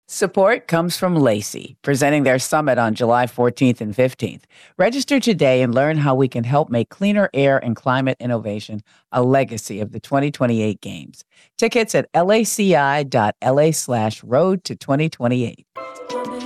Support comes from Lacey, presenting their summit on July 14th and 15th. Register today and learn how we can help make cleaner air and climate innovation a legacy of the 2028 games. Tickets at laci.la/road to 2028.